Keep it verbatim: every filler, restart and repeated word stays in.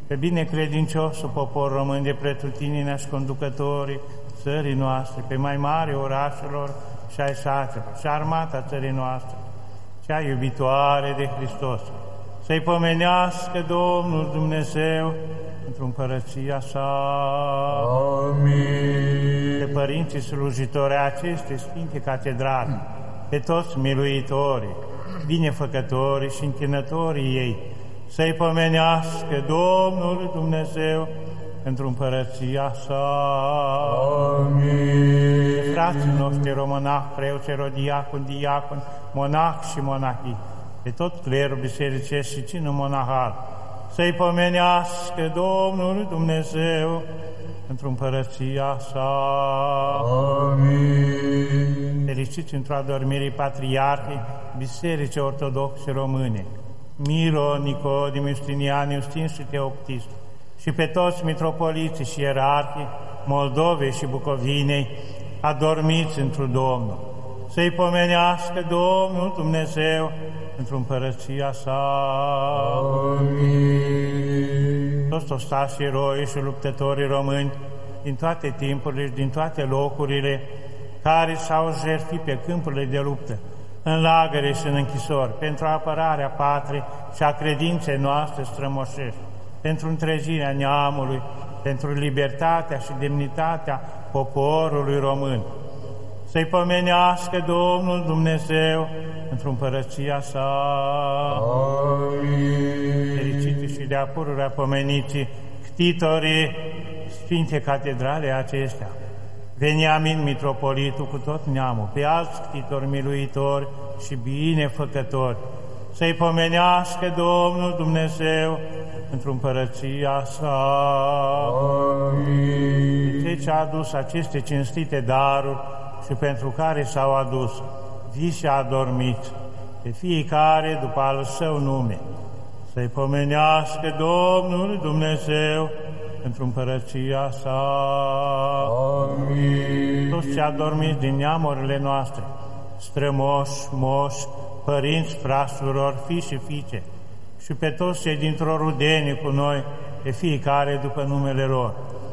pe binecredinciosul popor român de pretutinenea și conducătorii țării noastre, pe mai mari orașelor și ai satelor, și armata țării noastre, cea iubitoare de Hristos, să-i pomenească Domnul Dumnezeu într-o împărăția sa. Amin. Pe părinții slujitori ai acestei sfinte catedrale, pe toți miluitorii, binefăcătorii și închinătorii ei, să-i pomenească Domnul Dumnezeu într-o împărăția sa. Amin. Frații noștri românahi, preoți, erodiaconi, diaconi, monahi și monahii, pe tot clerul bisericesc și cinul monahal, să-i pomenească Domnul Dumnezeu într-o împărăția sa. Amin. Fericiți într-o adormirii patriarhii Bisericii Ortodoxe Române, Miro, Nicodim, Justinian, Iustin și Teoctist, și pe toți mitropoliții și ierarhii Moldovei și Bucovinei, adormiți într-o Domnul, să-i pomenească Domnul Dumnezeu într-o împărăția sa. Amin. Toți ostașii, eroi și luptătorii români din toate timpurile și din toate locurile care s-au jertfit pe câmpurile de luptă, în lagăre și în închisori, pentru apărarea patriei și a credinței noastre strămoșești, pentru întregirea neamului, pentru libertatea și demnitatea poporului român. Să-i pomenească Domnul Dumnezeu într-o împărăția sa. Amin. Fericiți și de-a pururea pomeniții ctitorii Sfinte Catedrale acestea, Veniamin mitropolitul cu tot neamul, pe alți ctitori miluitori și binefăcători, să-i pomenească Domnul Dumnezeu într-o împărăția sa. Amin. Cei ce a adus aceste cinstite daruri și pentru care s-au adus vii și adormiți, pe fiecare după al său nume, să-i pomenească Domnul Dumnezeu într-o împărăția sa. Amin. Toți ce adormiți din neamurile noastre, strămoși, moși, părinți, frați, surori, fii și fiice, și pe toți cei dintr-o rudenie cu noi, pe fiecare după numele lor,